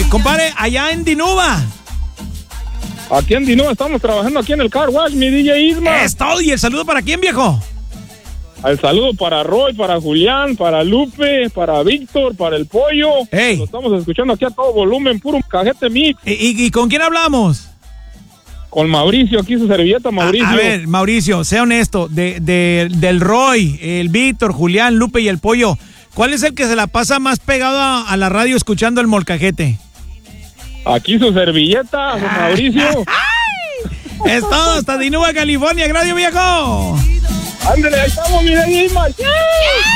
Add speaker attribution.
Speaker 1: Compadre, allá en Dinuba.
Speaker 2: Aquí en Dinuba estamos trabajando aquí en el car wash, mi DJ Isma.
Speaker 1: Es todo. ¿Y el saludo para quién, viejo?
Speaker 2: El saludo para Roy, para Julián, para Lupe, para Víctor, para el Pollo.
Speaker 1: Hey.
Speaker 2: Lo estamos escuchando aquí a todo volumen, puro cajete mix.
Speaker 1: ¿Y con quién hablamos?
Speaker 2: Con Mauricio, aquí su servilleta, Mauricio.
Speaker 1: A ver, Mauricio, sea honesto. Del Roy, el Víctor, Julián, Lupe y el Pollo, ¿cuál es el que se la pasa más pegado a la radio escuchando el molcajete?
Speaker 2: Aquí su servilleta, Mauricio.
Speaker 1: Es todo, hasta Dinuba, California. Gracias, viejo.
Speaker 2: Ándale, ahí estamos, mi DJ Isma.